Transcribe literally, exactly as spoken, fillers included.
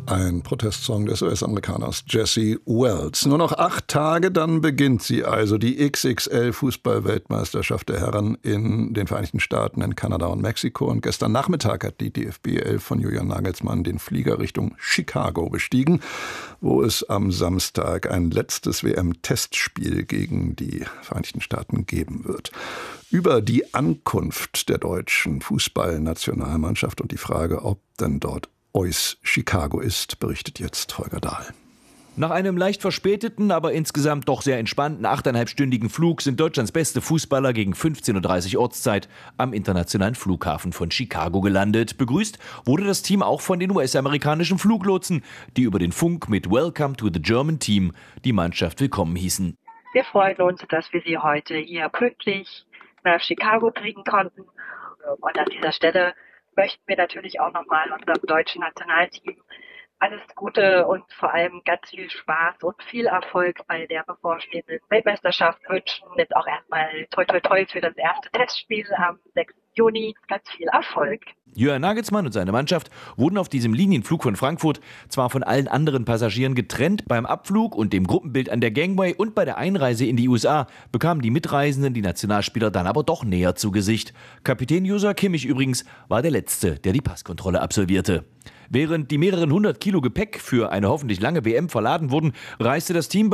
Ein Protestsong des U S-Amerikaners Jesse Wells. Nur noch acht Tage, dann beginnt sie also, die X X L-Fußball-Weltmeisterschaft der Herren in den Vereinigten Staaten, in Kanada und Mexiko. Und gestern Nachmittag hat die D F B elf von Julian Nagelsmann den Flieger Richtung Chicago bestiegen, wo es am Samstag ein letztes W M-Testspiel gegen die Vereinigten Staaten geben wird. Über die Ankunft der deutschen Fußballnationalmannschaft und die Frage, ob denn dort Eus Chicago ist, berichtet jetzt Holger Dahl. Nach einem leicht verspäteten, aber insgesamt doch sehr entspannten achteinhalbstündigen Flug sind Deutschlands beste Fußballer gegen fünfzehn Uhr dreißig Ortszeit am internationalen Flughafen von Chicago gelandet. Begrüßt wurde das Team auch von den U S-amerikanischen Fluglotsen, die über den Funk mit Welcome to the German Team die Mannschaft willkommen hießen. Wir freuen uns, dass wir sie heute hier pünktlich nach Chicago kriegen konnten. Und an dieser Stelle möchten wir natürlich auch nochmal unserem deutschen Nationalteam alles Gute und vor allem ganz viel Spaß und viel Erfolg bei der bevorstehenden Weltmeisterschaft wünschen. Jetzt auch erstmal toi toi toi für das erste Testspiel am sechsten Juni. Ganz viel Erfolg. Julian Nagelsmann und seine Mannschaft wurden auf diesem Linienflug von Frankfurt zwar von allen anderen Passagieren getrennt, beim Abflug und dem Gruppenbild an der Gangway und bei der Einreise in die U S A bekamen die Mitreisenden die Nationalspieler dann aber doch näher zu Gesicht. Kapitän Joshua Kimmich übrigens war der Letzte, der die Passkontrolle absolvierte. Während die mehreren hundert Kilo Gepäck für eine hoffentlich lange W M verladen wurden, reiste das Team